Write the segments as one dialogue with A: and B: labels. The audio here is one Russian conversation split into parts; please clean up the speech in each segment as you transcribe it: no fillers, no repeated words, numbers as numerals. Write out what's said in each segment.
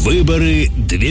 A: Выборы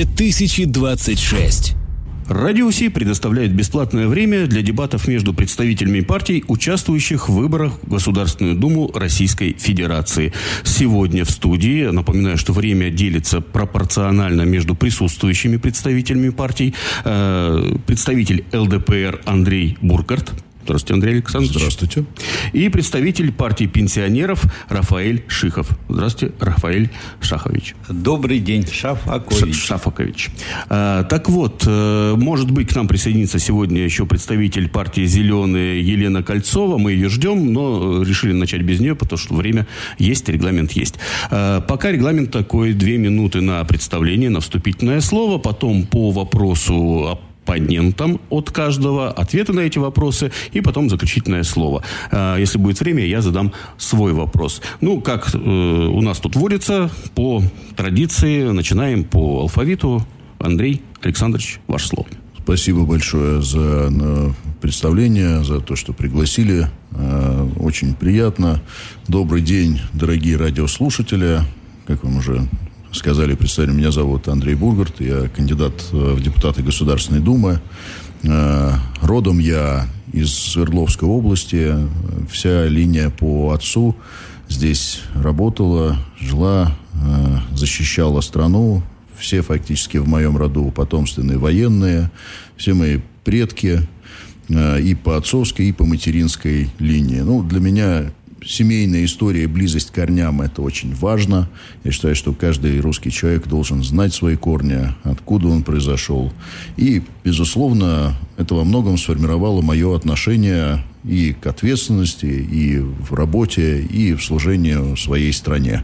A: 2026.
B: Радио СИ предоставляет бесплатное время для дебатов между представителями партий, участвующих в выборах в Государственную Думу Российской Федерации. Сегодня в студии, напоминаю, что время делится пропорционально между присутствующими представителями партий. Представитель ЛДПР Андрей Буркарт. Здравствуйте, Андрей Александрович.
C: Здравствуйте. И
B: представитель партии пенсионеров Рафаэль Шихов. Здравствуйте, Рафаэль Шахович.
D: Добрый день,
B: Шафакович. Так вот, может быть, к нам присоединится сегодня еще представитель партии «Зеленые» Елена Кольцова. Мы ее ждем, но решили начать без нее, потому что время есть, регламент есть. Пока регламент такой: 2 минуты на представление, на вступительное слово, потом по вопросу оппонентам от каждого ответы на эти вопросы, и потом заключительное слово. Если будет время, я задам свой вопрос. Как у нас тут водится, по традиции, начинаем по алфавиту. Андрей Александрович, ваше слово.
C: Спасибо большое за представление, за то, что пригласили. Очень приятно. Добрый день, дорогие радиослушатели. Как вам уже сказали, представили, меня зовут Андрей Буркарт, я кандидат в депутаты Государственной Думы. Родом я из Свердловской области. Вся линия по отцу здесь работала, жила, защищала страну. Все фактически в моем роду потомственные военные. Все мои предки и по отцовской, и по материнской линии. Для меня семейная история и близость к корням – это очень важно. Я считаю, что каждый русский человек должен знать свои корни, откуда он произошел. И, безусловно, это во многом сформировало мое отношение и к ответственности, и в работе, и в служении своей стране.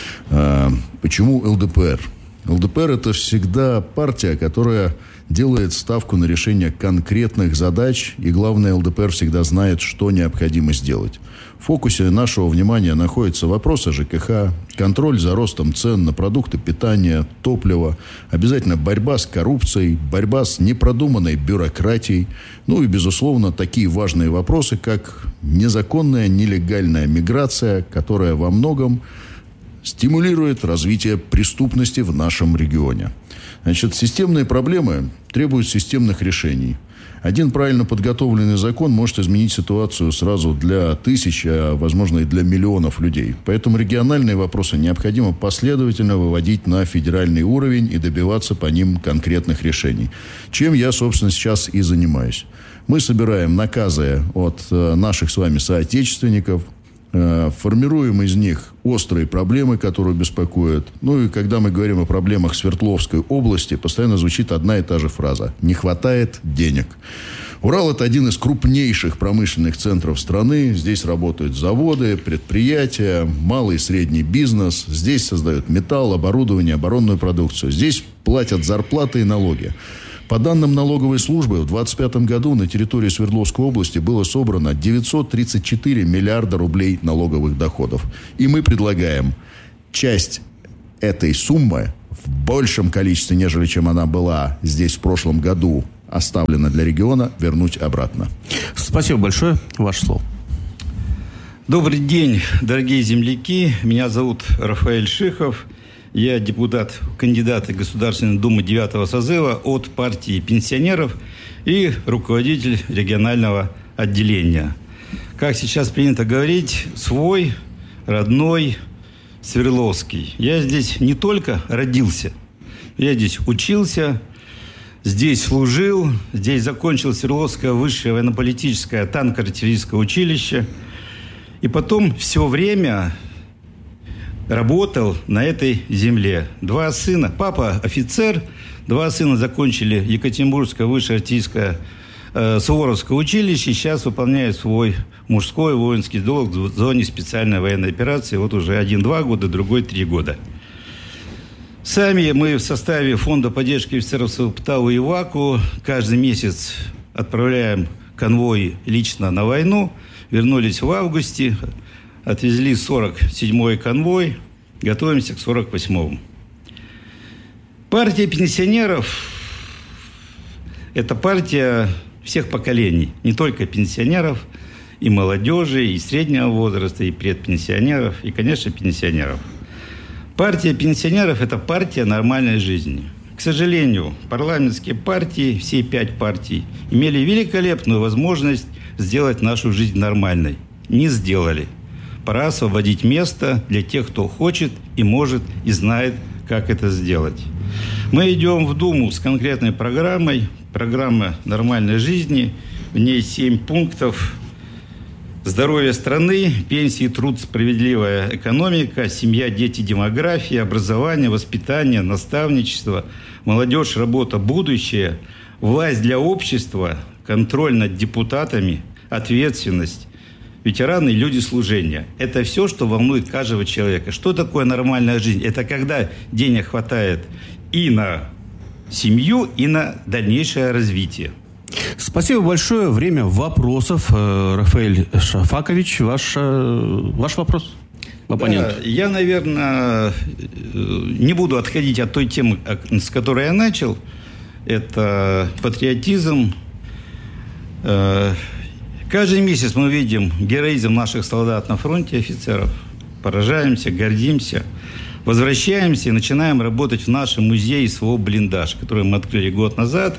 C: Почему ЛДПР? ЛДПР – это всегда партия, которая делает ставку на решение конкретных задач, и, главное, ЛДПР всегда знает, что необходимо сделать. В фокусе нашего внимания находятся вопросы ЖКХ, контроль за ростом цен на продукты питания, топливо, обязательно борьба с коррупцией, борьба с непродуманной бюрократией, и, безусловно, такие важные вопросы, как незаконная, нелегальная миграция, которая во многом стимулирует развитие преступности в нашем регионе. Системные проблемы требуют системных решений. Один правильно подготовленный закон может изменить ситуацию сразу для тысяч, а, возможно, и для миллионов людей. Поэтому региональные вопросы необходимо последовательно выводить на федеральный уровень и добиваться по ним конкретных решений. Чем я, собственно, сейчас и занимаюсь. Мы собираем наказы от наших с вами соотечественников, формируем из них острые проблемы, которые беспокоят. И когда мы говорим о проблемах Свердловской области, постоянно звучит одна и та же фраза: не хватает денег. Урал – это один из крупнейших промышленных центров страны. Здесь работают заводы, предприятия, малый и средний бизнес. Здесь создают металл, оборудование, оборонную продукцию. Здесь платят зарплаты и налоги. По данным налоговой службы, в 2025 году на территории Свердловской области было собрано 934 миллиарда рублей налоговых доходов. И мы предлагаем часть этой суммы в большем количестве, нежели чем она была здесь в прошлом году оставлена для региона, вернуть обратно.
B: Спасибо большое. Ваше слово.
D: Добрый день, дорогие земляки. Меня зовут Рафаэль Шихов. Я кандидат в Государственную Думу 9-го созыва от партии пенсионеров и руководитель регионального отделения. Как сейчас принято говорить, свой, родной, Свердловский. Я здесь не только родился, я здесь учился, здесь служил, здесь закончил Свердловское высшее военно-политическое танково-артиллерийское училище. И потом все время работал на этой земле. 2 сына. Папа офицер, 2 сына закончили Екатеринбургское высшее артиллерийское Суворовское училище. Сейчас выполняют свой мужской воинский долг в зоне специальной военной операции. Вот уже один 2 года, другой 3 года. Сами мы в составе Фонда поддержки офицеров ПТАУ и ВАКу каждый месяц отправляем конвой лично на войну. Вернулись в августе. Отвезли 47-й конвой, готовимся к 48-му. Партия пенсионеров – это партия всех поколений, не только пенсионеров, и молодежи, и среднего возраста, и предпенсионеров, и, конечно, пенсионеров. Партия пенсионеров – это партия нормальной жизни. К сожалению, парламентские партии, все 5 партий, имели великолепную возможность сделать нашу жизнь нормальной. Не сделали. Пора освободить место для тех, кто хочет и может, и знает, как это сделать. Мы идем в Думу с конкретной программой. Программа нормальной жизни. В ней 7 пунктов. Здоровье страны, пенсии, труд, справедливая экономика, семья, дети, демография, образование, воспитание, наставничество, молодежь, работа, будущее, власть для общества, контроль над депутатами, ответственность, ветераны и люди служения. Это все, что волнует каждого человека. Что такое нормальная жизнь? Это когда денег хватает и на семью, и на дальнейшее развитие.
B: Спасибо большое. Время вопросов. Рафаэль Шафакович, ваш вопрос. Оппонент.
D: Да, я, наверное, не буду отходить от той темы, с которой я начал. Это патриотизм. Каждый месяц мы видим героизм наших солдат на фронте, офицеров. Поражаемся, гордимся. Возвращаемся и начинаем работать в нашем музее СВО «Блиндаж», который мы открыли год назад.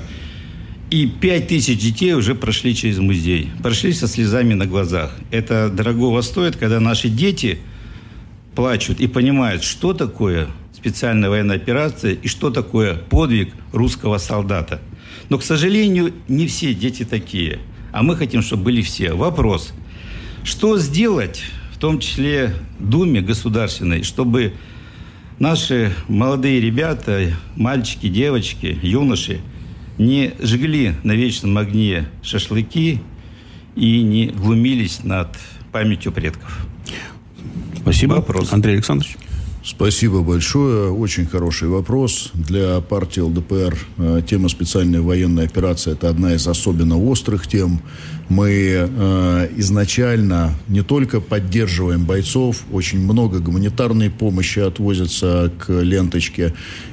D: И 5000 детей уже прошли через музей. Прошли со слезами на глазах. Это дорогого стоит, когда наши дети плачут и понимают, что такое специальная военная операция и что такое подвиг русского солдата. Но, к сожалению, не все дети такие. А мы хотим, чтобы были все. Вопрос. Что сделать, в том числе Думе государственной, чтобы наши молодые ребята, мальчики, девочки, юноши, не жгли на вечном огне шашлыки и не глумились над памятью предков?
B: Спасибо.
D: Вопрос.
B: Андрей Александрович.
C: Спасибо большое. Очень хороший вопрос. Для партии ЛДПР тема специальной военной операции – это одна из особенно острых тем. Мы изначально не только поддерживаем бойцов, очень много гуманитарной помощи отвозится к ленточке.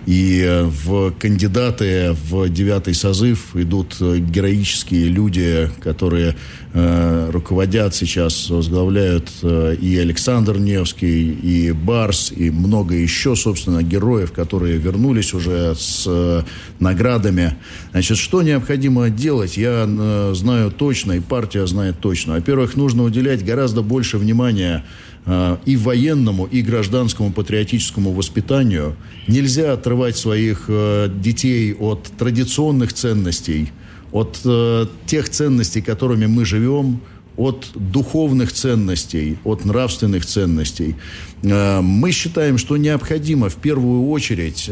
C: И в кандидаты в 9-й созыв идут героические люди, которые руководят сейчас, возглавляют и Александр Невский, и Барс, и много еще, собственно, героев, которые вернулись уже с наградами. Значит, что необходимо делать, я знаю точно, и партия знает точно. Во-первых, нужно уделять гораздо больше внимания и военному, и гражданскому патриотическому воспитанию. Нельзя отрывать своих детей от традиционных ценностей, от тех ценностей, которыми мы живем, от духовных ценностей, от нравственных ценностей. Мы считаем, что необходимо в первую очередь,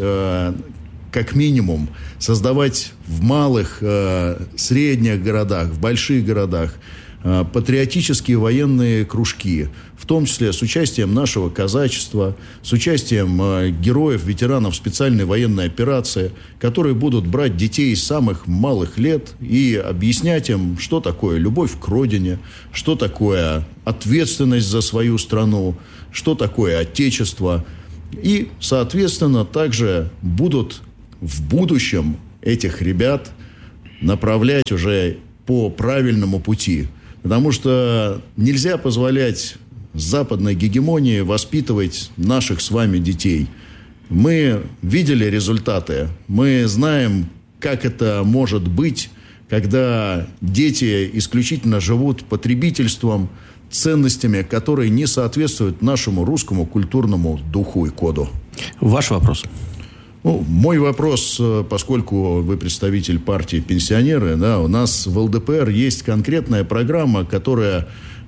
C: как минимум, создавать в малых, средних городах, в больших городах патриотические военные кружки, в том числе с участием нашего казачества, с участием героев, ветеранов специальной военной операции, которые будут брать детей с самых малых лет и объяснять им, что такое любовь к родине, что такое ответственность за свою страну, что такое отечество. И, соответственно, также будут в будущем этих ребят направлять уже по правильному пути. Потому что нельзя позволять западной гегемонии воспитывать наших с вами детей. Мы видели результаты. Мы знаем, как это может быть, когда дети исключительно живут потребительством, ценностями, которые не соответствуют нашему русскому культурному духу и коду.
B: Ваш вопрос.
C: Мой вопрос, поскольку вы представитель партии «Пенсионеры», да, у нас в ЛДПР есть конкретная программа, которая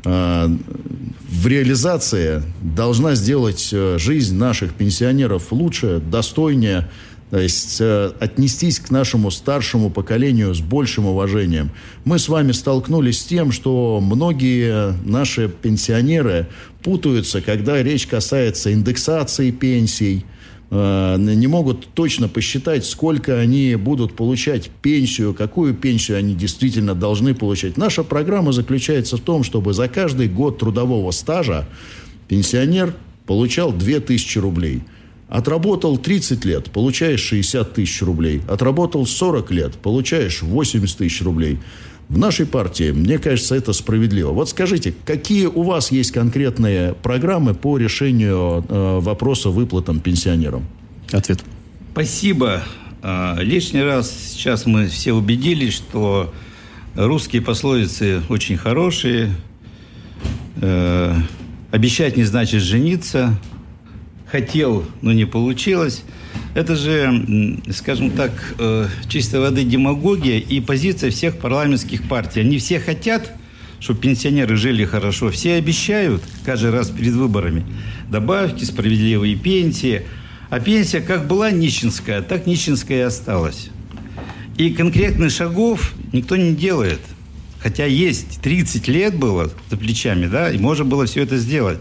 C: в реализации должна сделать жизнь наших пенсионеров лучше, достойнее, то есть отнестись к нашему старшему поколению с большим уважением. Мы с вами столкнулись с тем, что многие наши пенсионеры путаются, когда речь касается индексации пенсий, не могут точно посчитать, сколько они будут получать пенсию, какую пенсию они действительно должны получать. Наша программа заключается в том, чтобы за каждый год трудового стажа пенсионер получал 2000 рублей. Отработал 30 лет, получаешь 60 тысяч рублей. Отработал 40 лет, получаешь 80 тысяч рублей. В нашей партии, мне кажется, это справедливо. Вот скажите, какие у вас есть конкретные программы по решению вопроса выплатам пенсионерам?
B: Ответ.
D: Спасибо. Лишний раз сейчас мы все убедились, что русские пословицы очень хорошие. Обещать не значит жениться. Хотел, но не получилось. Это же, скажем так, чистой воды демагогия и позиция всех парламентских партий. Они все хотят, чтобы пенсионеры жили хорошо. Все обещают каждый раз перед выборами добавки, справедливые пенсии. А пенсия как была нищенская, так нищенская и осталась. И конкретных шагов никто не делает. Хотя есть 30 лет было за плечами, да, и можно было все это сделать.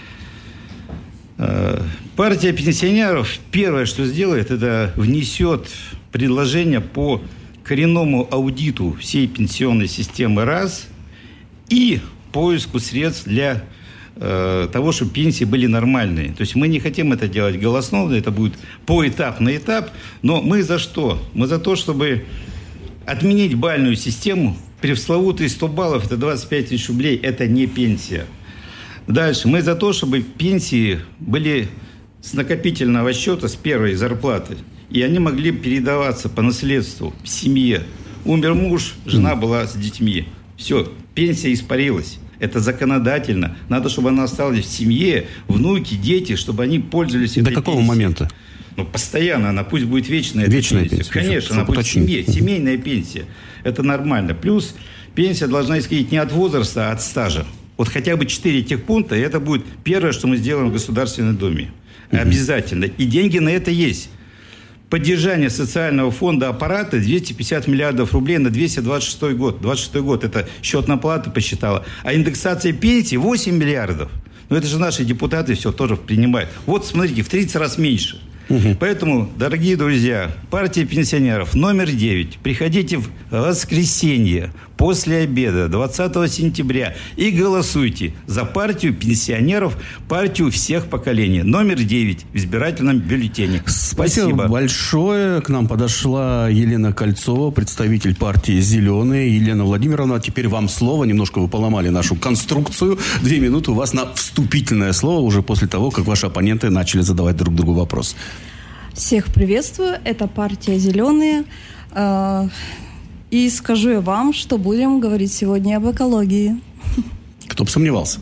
D: Партия пенсионеров первое, что сделает, это внесет предложение по коренному аудиту всей пенсионной системы раз и поиску средств для того, чтобы пенсии были нормальные. То есть мы не хотим это делать голословно, это будет поэтап на этап, но мы за что? Мы за то, чтобы отменить бальную систему. Пресловутые 100 баллов, это 25 тысяч рублей, это не пенсия. Дальше. Мы за то, чтобы пенсии были с накопительного счета, с первой зарплаты, и они могли передаваться по наследству в семье. Умер муж, жена была с детьми. Все, пенсия испарилась. Это законодательно. Надо, чтобы она осталась в семье, внуки, дети, чтобы они пользовались этой
B: пенсией. До какого момента?
D: Ну, постоянно. Она пусть будет вечная.
B: Вечная пенсия.
D: Конечно, она будет в семье. Семейная пенсия. Это нормально. Плюс пенсия должна исходить не от возраста, а от стажа. Вот хотя бы 4 этих пункта, и это будет первое, что мы сделаем в Государственной Думе. Обязательно. И деньги на это есть. Поддержание социального фонда аппарата 250 миллиардов рублей на 226 год. 26 год это счетная палата посчитала. А индексация пенсии 8 миллиардов. Но это же наши депутаты все тоже принимают. Вот смотрите, в 30 раз меньше. Поэтому, дорогие друзья, партия пенсионеров номер 9. Приходите в воскресенье после обеда 20 сентября и голосуйте за партию пенсионеров, партию всех поколений. Номер 9 в избирательном бюллетене.
B: Спасибо большое. К нам подошла Елена Кольцова, представитель партии «Зеленые». Елена Владимировна, теперь вам слово. Немножко вы поломали нашу конструкцию. 2 минуты у вас на вступительное слово уже после того, как ваши оппоненты начали задавать друг другу вопрос.
A: Всех приветствую. Это партия «Зеленые». И скажу я вам, что будем говорить сегодня об экологии.
B: Кто бы сомневался.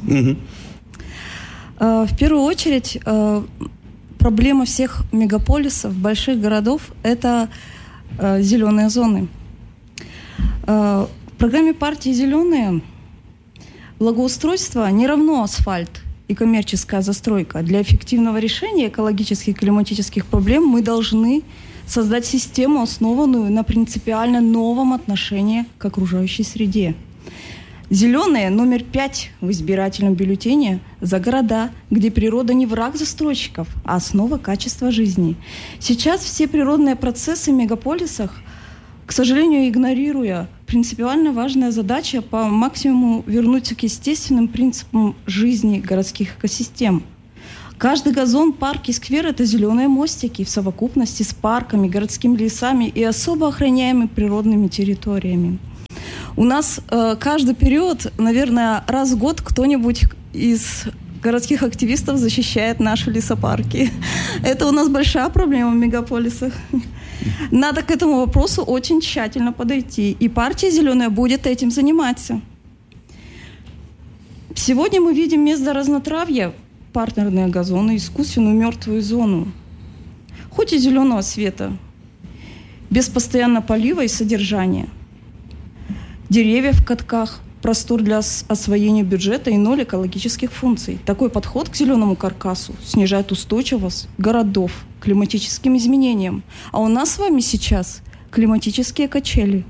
A: В первую очередь, проблема всех мегаполисов, больших городов – это зеленые зоны. В программе партии «Зеленые» благоустройство не равно асфальт и коммерческая застройка. Для эффективного решения экологических и климатических проблем мы должны создать систему, основанную на принципиально новом отношении к окружающей среде. Зеленые номер 5 в избирательном бюллетене за города, где природа не враг застройщиков, а основа качества жизни. Сейчас все природные процессы в мегаполисах, к сожалению, игнорируя принципиально важная задача по максимуму вернуться к естественным принципам жизни городских экосистем. Каждый газон, парк и сквер – это зеленые мостики в совокупности с парками, городскими лесами и особо охраняемыми природными территориями. У нас каждый период, наверное, раз в год кто-нибудь из городских активистов защищает наши лесопарки. Это у нас большая проблема в мегаполисах. Надо к этому вопросу очень тщательно подойти. И партия «Зеленая» будет этим заниматься. Сегодня мы видим вместо разнотравья партнерные газоны, искусственную мертвую зону. Хоть и зеленого цвета, без постоянного полива и содержания. Деревья в катках, простор для освоения бюджета и 0 экологических функций. Такой подход к зеленому каркасу снижает устойчивость городов к климатическим изменениям. А у нас с вами сейчас климатические качели.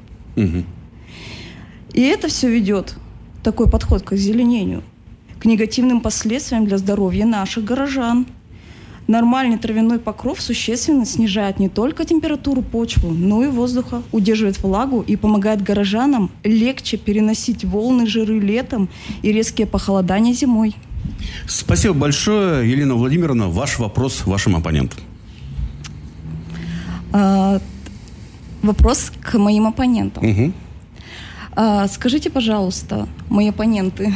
A: И это все ведет, такой подход к озеленению, к негативным последствиям для здоровья наших горожан. Нормальный травяной покров существенно снижает не только температуру почвы, но и воздуха, удерживает влагу и помогает горожанам легче переносить волны жиры летом и резкие похолодания зимой.
B: Спасибо большое, Елена Владимировна. Ваш вопрос вашим оппонентам.
A: Вопрос к моим оппонентам. Скажите, пожалуйста, мои оппоненты,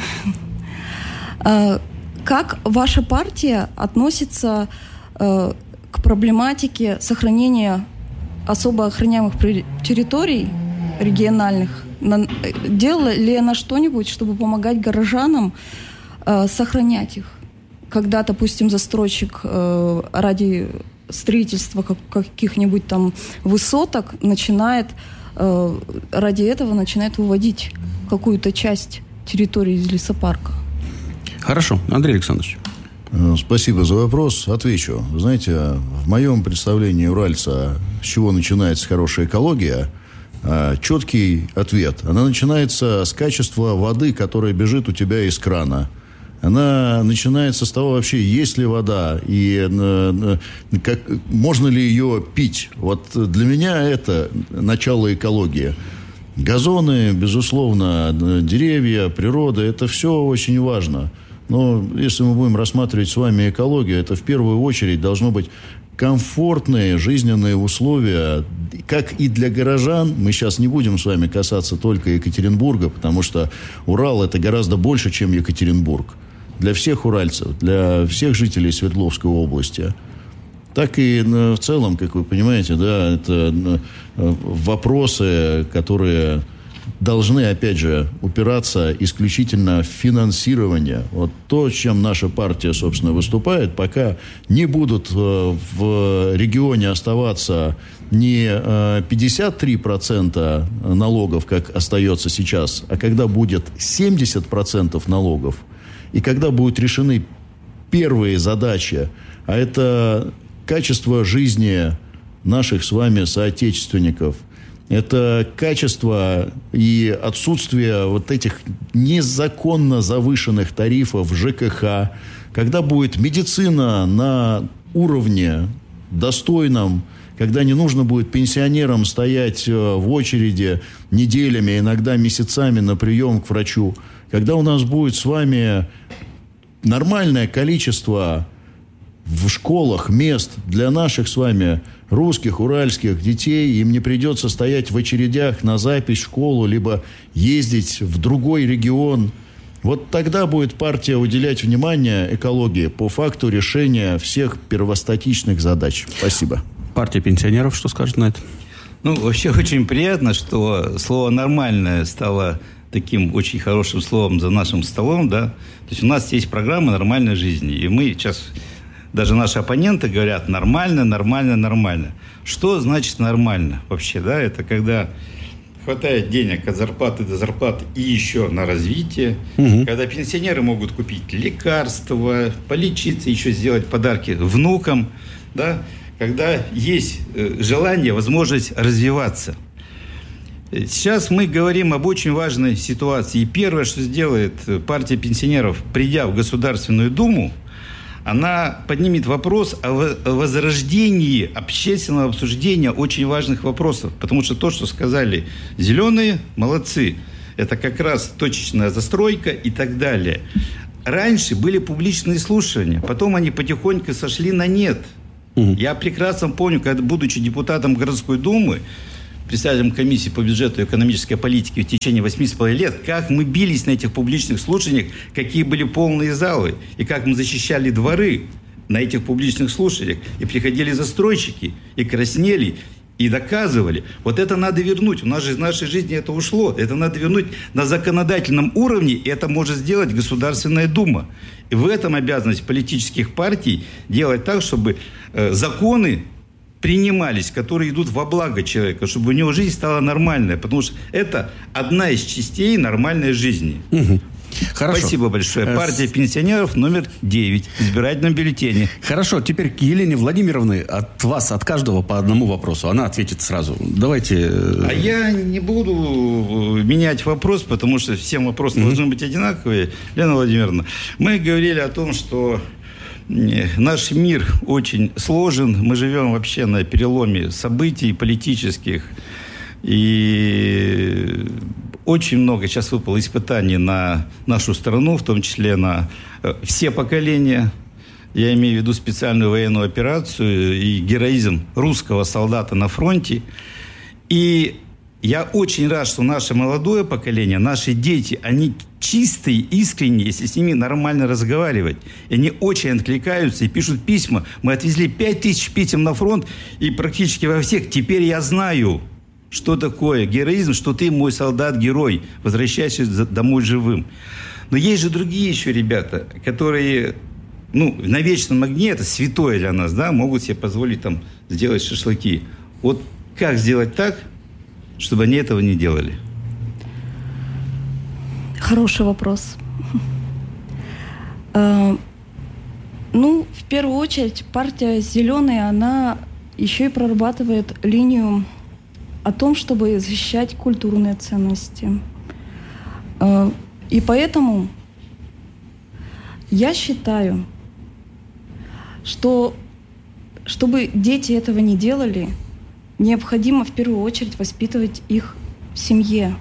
A: как ваша партия относится к проблематике сохранения особо охраняемых территорий региональных? Делала ли она что-нибудь, чтобы помогать горожанам сохранять их? Когда, допустим, застройщик ради строительства каких-нибудь там высоток ради этого начинает выводить какую-то часть территории из лесопарка.
B: Хорошо. Андрей Александрович.
C: Спасибо за вопрос. Отвечу. Знаете, в моем представлении уральца, с чего начинается хорошая экология, четкий ответ. Она начинается с качества воды, которая бежит у тебя из крана. Она начинается с того, вообще, есть ли вода и можно ли ее пить. Вот для меня это начало экологии. Газоны, безусловно, деревья, природа, это все очень важно. Но если мы будем рассматривать с вами экологию, это в первую очередь должно быть комфортные жизненные условия, как и для горожан. Мы сейчас не будем с вами касаться только Екатеринбурга, потому что Урал – это гораздо больше, чем Екатеринбург. Для всех уральцев, для всех жителей Свердловской области. Так и в целом, как вы понимаете, да, это вопросы, которые должны, опять же, упираться исключительно в финансирование. Вот то, чем наша партия, собственно, выступает, пока не будут в регионе оставаться не 53% налогов, как остается сейчас, а когда будет 70% налогов, и когда будут решены первые задачи, а это качество жизни наших с вами соотечественников, это качество и отсутствие вот этих незаконно завышенных тарифов ЖКХ, когда будет медицина на уровне достойном, когда не нужно будет пенсионерам стоять в очереди неделями, иногда месяцами на прием к врачу, когда у нас будет с вами нормальное количество в школах мест для наших с вами русских, уральских детей, им не придется стоять в очередях на запись в школу, либо ездить в другой регион. Вот тогда будет партия уделять внимание экологии по факту решения всех первостатичных задач. Спасибо.
B: Партия пенсионеров что скажет на это?
D: Вообще очень приятно, что слово «нормальное» стало таким очень хорошим словом за нашим столом, да. То есть у нас есть программа нормальной жизни, и мы сейчас, даже наши оппоненты говорят нормально, нормально, нормально. Что значит нормально вообще, да? Это когда хватает денег от зарплаты до зарплаты и еще на развитие, когда пенсионеры могут купить лекарства, полечиться, еще сделать подарки внукам, да? Когда есть желание, возможность развиваться. Сейчас мы говорим об очень важной ситуации. И первое, что сделает партия пенсионеров, придя в Государственную Думу, она поднимет вопрос о возрождении общественного обсуждения очень важных вопросов. Потому что то, что сказали зеленые, молодцы. Это как раз точечная застройка и так далее. Раньше были публичные слушания, потом они потихоньку сошли на нет. Я прекрасно помню, когда, будучи депутатом городской думы, председателем комиссии по бюджету и экономической политике в течение 8,5 лет, как мы бились на этих публичных слушаниях, какие были полные залы, и как мы защищали дворы на этих публичных слушаниях. И приходили застройщики, и краснели, и доказывали. Вот это надо вернуть. У нас же из нашей жизни это ушло. Это надо вернуть на законодательном уровне, и это может сделать Государственная Дума. И в этом обязанность политических партий делать так, чтобы законы принимались, которые идут во благо человека, чтобы у него жизнь стала нормальной, потому что это одна из частей нормальной жизни.
B: Хорошо.
D: Спасибо большое. Партия пенсионеров номер 9 в избирательном бюллетене.
B: Хорошо, теперь к Елене Владимировне от вас, от каждого по одному вопросу. Она ответит сразу. Давайте...
D: А я не буду менять вопрос, потому что все вопросы должны быть одинаковые. Лена Владимировна, мы говорили о том, что наш мир очень сложен. Мы живем вообще на переломе событий политических. И очень много сейчас выпало испытаний на нашу страну, в том числе на все поколения. Я имею в виду специальную военную операцию и героизм русского солдата на фронте. И я очень рад, что наше молодое поколение, наши дети, они чистые, искренние, если с ними нормально разговаривать. И они очень откликаются и пишут письма. Мы отвезли 5000 писем на фронт, и практически во всех теперь я знаю, что такое героизм, что ты мой солдат-герой, возвращайся домой живым. Но есть же другие еще ребята, которые, на вечном огне, это святое для нас, да, могут себе позволить там сделать шашлыки. Вот как сделать так, чтобы они этого не делали?
A: Хороший вопрос. В первую очередь, партия «Зеленые», она еще и прорабатывает линию о том, чтобы защищать культурные ценности. И поэтому я считаю, что чтобы дети этого не делали, необходимо в первую очередь воспитывать их в семье,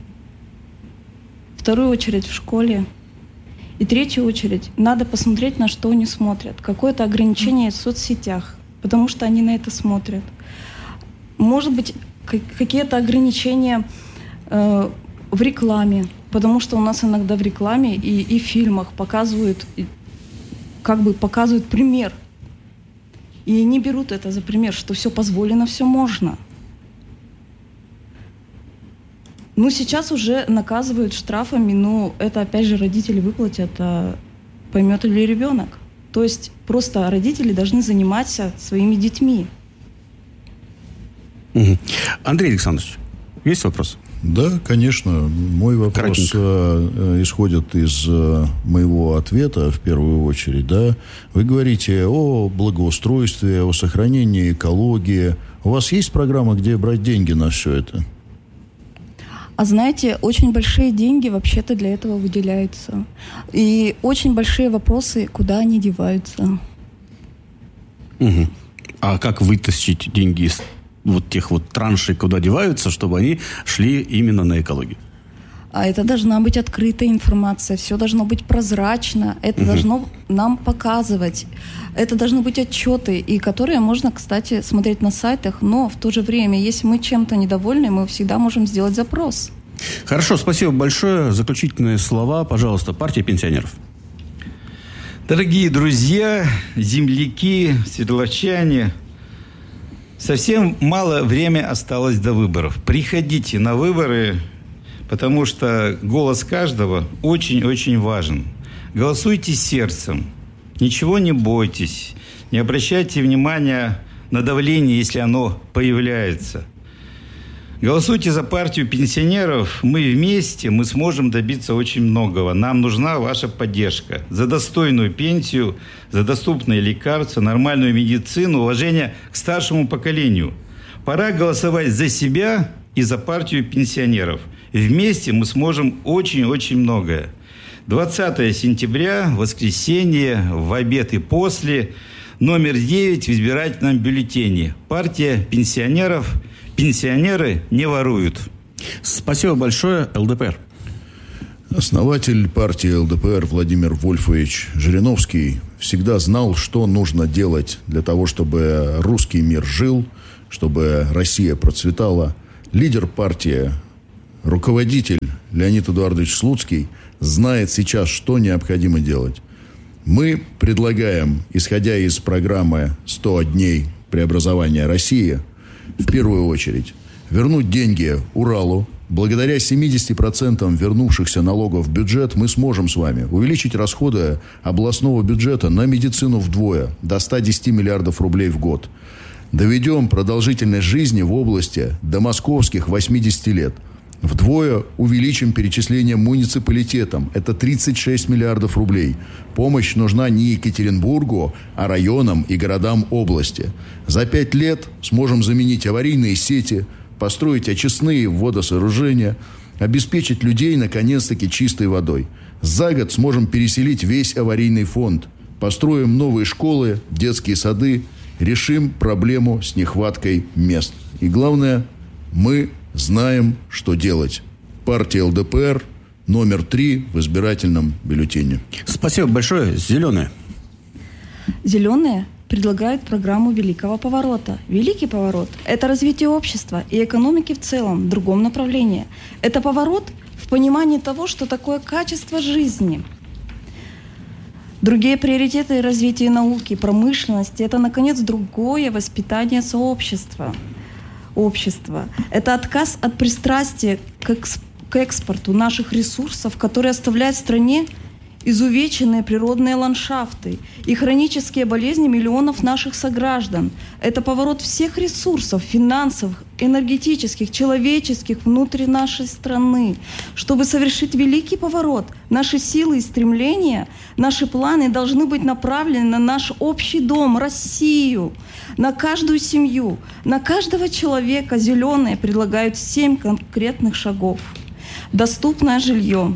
A: в вторую очередь в школе, и третью очередь надо посмотреть, на что они смотрят. Какое-то ограничение в соцсетях, потому что они на это смотрят. Может быть, какие-то ограничения в рекламе, потому что у нас иногда в рекламе и в фильмах показывают пример. И они берут это за пример, что все позволено, все можно. Сейчас уже наказывают штрафами, это опять же родители выплатят, а поймет ли ребенок. То есть просто родители должны заниматься своими детьми.
B: Андрей Александрович, есть вопрос?
C: Да, конечно. Мой вопрос исходит из моего ответа в первую очередь. Да? Вы говорите о благоустройстве, о сохранении экологии. У вас есть программа, где брать деньги на все это?
A: А знаете, очень большие деньги вообще-то для этого выделяются. И очень большие вопросы, куда они деваются.
B: А как вытащить деньги из тех траншей, куда деваются, чтобы они шли именно на экологию?
A: А это должна быть открытая информация, все должно быть прозрачно, это должно нам показывать, это должны быть отчеты, и которые можно, кстати, смотреть на сайтах, но в то же время, если мы чем-то недовольны, мы всегда можем сделать запрос.
B: Хорошо, спасибо большое. Заключительные слова, пожалуйста, партия пенсионеров.
D: Дорогие друзья, земляки, светловчане, совсем мало времени осталось до выборов. Приходите на выборы, потому что голос каждого очень-очень важен. Голосуйте сердцем, ничего не бойтесь, не обращайте внимания на давление, если оно появляется. Голосуйте за партию пенсионеров. Мы вместе, мы сможем добиться очень многого. Нам нужна ваша поддержка. За достойную пенсию, за доступные лекарства, нормальную медицину, уважение к старшему поколению. Пора голосовать за себя и за партию пенсионеров. Вместе мы сможем очень-очень многое. 20 сентября, воскресенье, в обед и после, номер 9 в избирательном бюллетене. Партия пенсионеров. Пенсионеры не воруют.
B: Спасибо большое. ЛДПР.
C: Основатель партии ЛДПР Владимир Вольфович Жириновский всегда знал, что нужно делать для того, чтобы русский мир жил, чтобы Россия процветала. Лидер партии, руководитель Леонид Эдуардович Слуцкий знает сейчас, что необходимо делать. Мы предлагаем, исходя из программы «100 дней преобразования России», в первую очередь вернуть деньги Уралу. Благодаря 70% вернувшихся налогов в бюджет мы сможем с вами увеличить расходы областного бюджета на медицину вдвое, до 110 миллиардов рублей в год. Доведем продолжительность жизни в области до московских 80 лет. Вдвое увеличим перечисление муниципалитетам. Это 36 миллиардов рублей. Помощь нужна не Екатеринбургу, а районам и городам области. За 5 лет сможем заменить аварийные сети, построить очистные водосооружения, обеспечить людей, наконец-таки, чистой водой. За год сможем переселить весь аварийный фонд. Построим новые школы, детские сады, решим проблему с нехваткой мест. И главное, мы знаем, что делать. Партия ЛДПР, номер 3 в избирательном бюллетене.
B: Спасибо большое. Зеленые.
A: Зеленые предлагает программу Великого поворота. Великий поворот – это развитие общества и экономики в целом в другом направлении. Это поворот в понимании того, что такое качество жизни. Другие приоритеты развития науки, промышленности – это, наконец, другое воспитание сообщества. Это отказ от пристрастия к экспорту наших ресурсов, которые оставляют в стране изувеченные природные ландшафты и хронические болезни миллионов наших сограждан. Это поворот всех ресурсов, финансовых, энергетических, человеческих внутри нашей страны. Чтобы совершить великий поворот, наши силы и стремления, наши планы должны быть направлены на наш общий дом, Россию, на каждую семью, на каждого человека. Зеленые предлагают 7 конкретных шагов. Доступное жилье,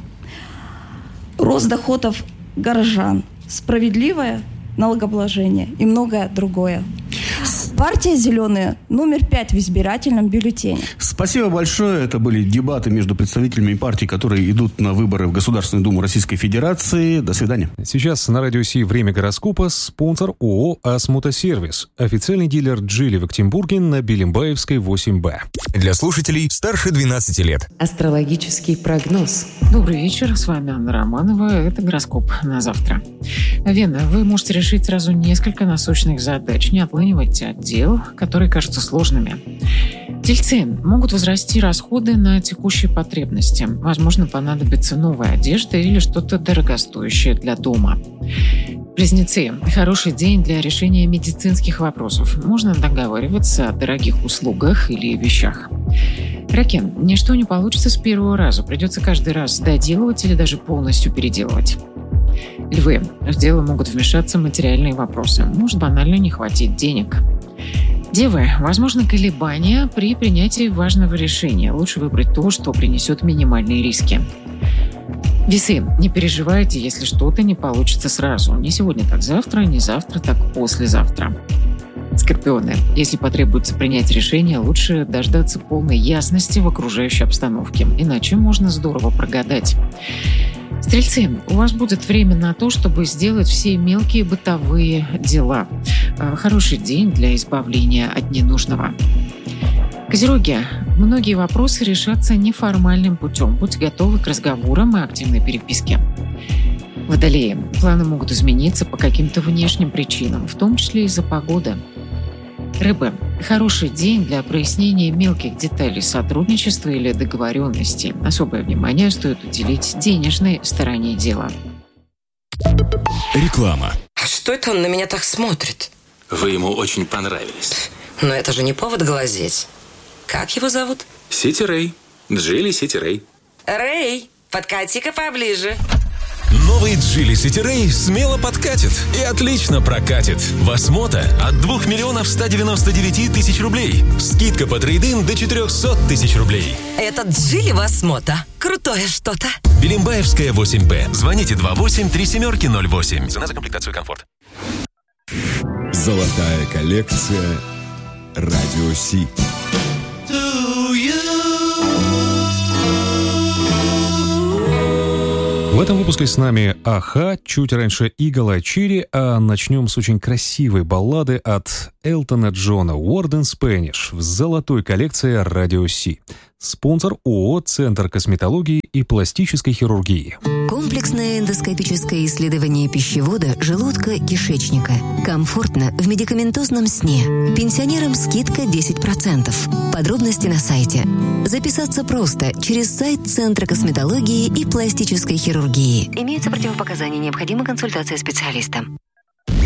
A: рост доходов горожан, справедливое налогообложение и многое другое. Партия «Зеленые» номер 5 в избирательном бюллетене.
B: Спасибо большое. Это были дебаты между представителями партий, которые идут на выборы в Государственную Думу Российской Федерации. До свидания.
E: Сейчас на Радио Си «Время гороскопа» спонсор ООО «Асмотосервис». Официальный дилер «Джили» в Актенбурге на Белимбаевской, 8Б.
F: Для слушателей старше 12 лет.
G: Астрологический прогноз.
H: Добрый вечер, с вами Анна Романова. Это гороскоп на завтра. Вена, вы можете решить сразу несколько насущных задач. Не отлынивайте от дел, которые кажутся сложными. Тельцы, могут возрасти расходы на текущие потребности. Возможно, понадобится новая одежда или что-то дорогостоящее для дома. Близнецы, хороший день для решения медицинских вопросов. Можно договариваться о дорогих услугах или вещах. Раки, ничто не получится с первого раза. Придется каждый раз доделывать или даже полностью переделывать. Львы, в дело могут вмешаться материальные вопросы. Может банально не хватить денег. Девы, возможно колебания при принятии важного решения. Лучше выбрать то, что принесет минимальные риски. Весы, не переживайте, если что-то не получится сразу. Не сегодня, так завтра, не завтра, так послезавтра. Скорпионы, если потребуется принять решение, лучше дождаться полной ясности в окружающей обстановке, иначе можно здорово прогадать. Стрельцы, у вас будет время на то, чтобы сделать все мелкие бытовые дела. Хороший день для избавления от ненужного. Козероги, многие вопросы решатся неформальным путем. Будьте готовы к разговорам и активной переписке. Водолеи, планы могут измениться по каким-то внешним причинам, в том числе из-за погоды. Рыбы, хороший день для прояснения мелких деталей сотрудничества или договоренностей. Особое внимание стоит уделить денежной стороне дела.
F: Реклама.
I: А что это он на меня так смотрит?
J: Вы ему очень понравились.
I: Но это же не повод глазеть. Как его зовут?
J: Сити Рэй. Джили Сити Рэй.
I: Рэй, подкати-ка поближе.
F: Новый Джили Сити Рэй смело подкатит и отлично прокатит. В Асмота от 2 199 000 рублей. Скидка по трейд-ин до 400 000 рублей.
I: Это Джили в Асмота. Крутое что-то.
F: Белимбаевская, 8Б. Звоните 28-3708. Цена за комплектацию и комфорт.
K: Золотая коллекция Радио Си.
E: В этом выпуске с нами Аха, чуть раньше Игала Чири, а начнем с очень красивой баллады от Элтона Джона «Word in Spanish» в золотой коллекции Радио Си. Спонсор ООО «Центр косметологии и пластической хирургии».
L: Комплексное эндоскопическое исследование пищевода, желудка, кишечника. Комфортно в медикаментозном сне. Пенсионерам скидка 10%. Подробности на сайте. Записаться просто через сайт Центра косметологии и пластической хирургии. Имеются противопоказания, необходима консультация специалиста.